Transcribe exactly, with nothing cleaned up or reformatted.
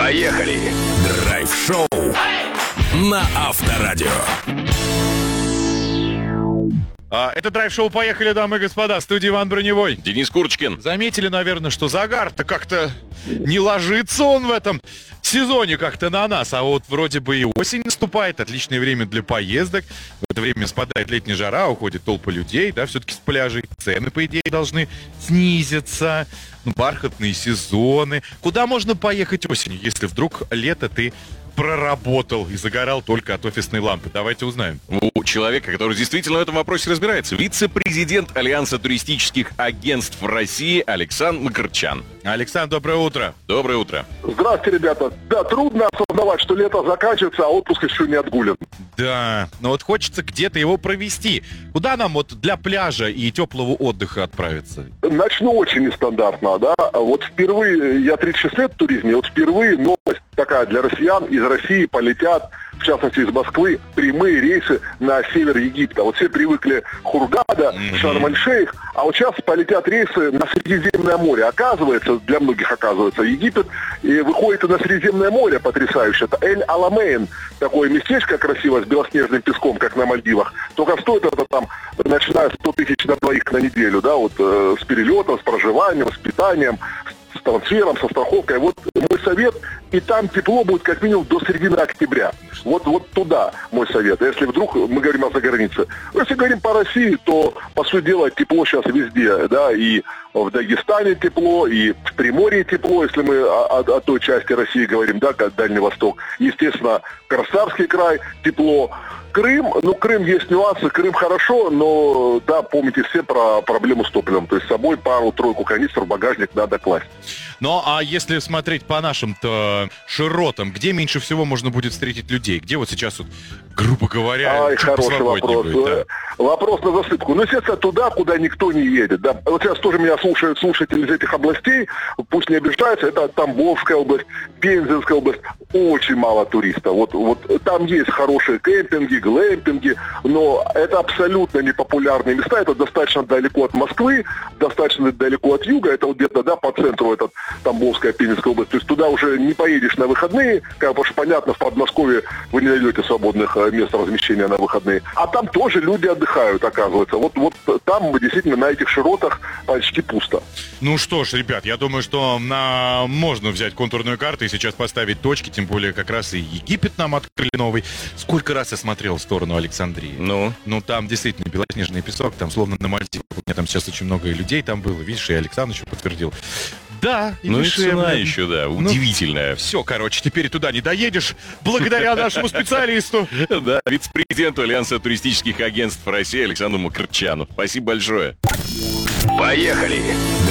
Поехали! Драйв-шоу на Авторадио. А, это драйв-шоу «Поехали, дамы и господа». В студии Иван Броневой. Денис Курочкин. Заметили, наверное, что загар-то как-то не ложится он в этом сезоне как-то на нас. А вот вроде бы и осень наступает, отличное время для поездок. В это время спадает летняя жара, уходит толпа людей, да, все-таки с пляжей. Цены, по идее, должны снизиться. Ну, бархатные сезоны. Куда можно поехать осенью, если вдруг лето ты проработал и загорал только от офисной лампы? Давайте узнаем. У человека, который действительно в этом вопросе разбирается, вице-президент Альянса туристических агентств России Александр Макарчан. Александр, доброе утро. Доброе утро. Здравствуйте, ребята. Да, трудно осознавать, что лето заканчивается, а отпуск еще не отгулен. Да, но вот хочется где-то его провести. Куда нам вот для пляжа и теплого отдыха отправиться? Начну очень нестандартно, да. Вот впервые, я тридцать шесть лет в туризме, вот впервые новость такая для россиян: из России полетят, в частности из Москвы, прямые рейсы на север Египта. Вот все привыкли Хургада, mm-hmm. Шарм-эль-Шейх, а вот сейчас полетят рейсы на Средиземное море. Оказывается, для многих оказывается, Египет и выходит и на Средиземное море потрясающе. Это Эль-Аламейн, такое местечко красивое с белоснежным песком, как на Мальдивах. Только стоит это там, начиная с сто тысяч на двоих на неделю, да, вот э, с перелетом, с проживанием, с питанием, с трансфером, со страховкой. Вот мой совет, и там тепло будет как минимум до середины октября. Вот, вот туда мой совет. Если вдруг мы говорим о загранице. Если говорим по России, то, по сути дела, тепло сейчас везде, да, и в Дагестане тепло, и в Приморье тепло, если мы о, о, о той части России говорим, да, как Дальний Восток. Естественно, Краснодарский край тепло. Крым, ну, Крым есть нюансы, Крым хорошо, но, да, помните все про проблему с топливом. То есть с собой пару-тройку канистр в багажник надо класть. Ну, а если смотреть по нашим-то широтам, где меньше всего можно будет встретить людей? Где вот сейчас, вот, грубо говоря, Ай, хороший вопрос. Будет, да? Вопрос на засыпку. Ну, естественно, туда, куда никто не едет. Да. Вот сейчас тоже меня слушают слушатели из этих областей, пусть не обижаются, это Тамбовская область, Пензенская область. Очень мало туристов. Вот, вот там есть хорошие кемпинги, глэмпинги, но это абсолютно непопулярные места. Это достаточно далеко от Москвы, достаточно далеко от юга. Это вот где-то, да, по центру этот Тамбовская, Пензенская область. То есть туда уже не поедешь на выходные, потому что, понятно, в Подмосковье вы не найдете свободных мест размещения на выходные. А там тоже люди отдыхают, оказывается. Вот, вот там действительно на этих широтах почти пусто. Ну что ж, ребят, я думаю, что на... можно взять контурную карту и сейчас поставить точки, тем более как раз и Египет нам открыли новый. Сколько раз я смотрел в сторону Александрии. Ну? Ну, там действительно белоснежный песок, там словно на Мальдивах. У меня там сейчас очень много людей там было, видишь, и Александр еще подтвердил. Да, и ну дешевле. И цена еще, да, удивительная. Ну, все, короче, теперь туда не доедешь, благодаря нашему специалисту. Да, вице-президенту Альянса туристических агентств России Александру Макарчану. Спасибо большое. Поехали!